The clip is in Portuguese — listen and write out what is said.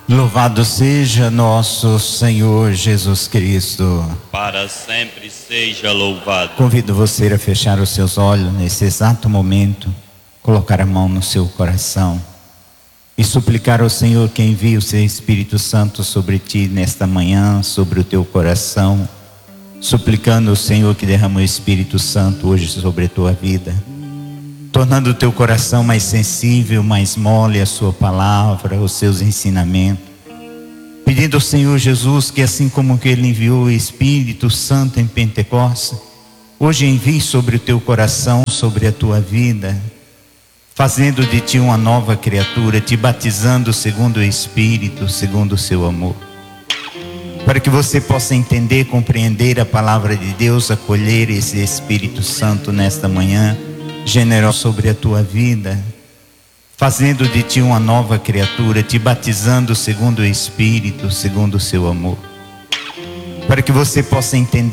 Louvado seja nosso Senhor Jesus Cristo. Para sempre seja louvado. Convido você a fechar os seus olhos nesse exato momento, colocar a mão no seu coração e suplicar ao Senhor que envie o seu Espírito Santo sobre ti nesta manhã, sobre o teu coração, suplicando ao Senhor que derrame o Espírito Santo hoje sobre a tua vida, tornando o teu coração mais sensível, mais mole à sua palavra, aos seus ensinamentos, pedindo ao Senhor Jesus que, assim como que Ele enviou o Espírito Santo em Pentecostes, hoje envie sobre o teu coração, sobre a tua vida, fazendo de ti uma nova criatura, te batizando segundo o Espírito, segundo o seu amor, para que você possa entender, compreender a palavra de Deus, acolher esse Espírito Santo nesta manhã, generoso sobre a tua vida, fazendo de ti uma nova criatura, te batizando segundo o Espírito, segundo o seu amor, para que você possa entender